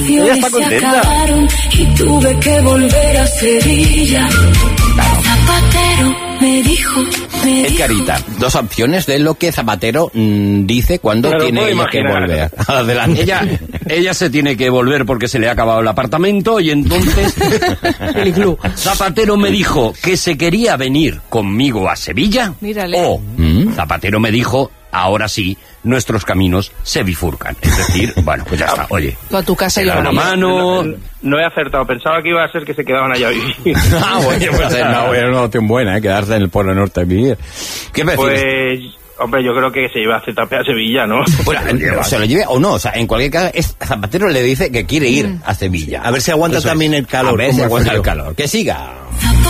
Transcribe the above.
Ella está contenta. Y tuve que volver a Sevilla. Zapatero me dijo. Edgarita, dos opciones de lo que Zapatero dice cuando tiene ella que volver. Adelante. Ella se tiene que volver porque se le ha acabado el apartamento y entonces El iglú. Zapatero me dijo que se quería venir conmigo a Sevilla. Mírale. O Zapatero me dijo, ahora sí, nuestros caminos se bifurcan. Es decir, bueno, pues ya está, oye. Tú a tu casa y Se yo dan la mano. No he acertado, pensaba que iba a ser que se quedaban allá a vivir. Bueno, pues es una opción buena, quedarse en el Polo Norte a vivir. ¿Qué prefieres? Pues, hombre, yo creo que se iba a ZP a Sevilla, ¿no? Bueno, se lo lleve o no, o sea, en cualquier caso, Zapatero le dice que quiere ir a Sevilla. A ver si aguanta Eso también es. el calor. A ver si como el aguanta frío. el calor. Que siga.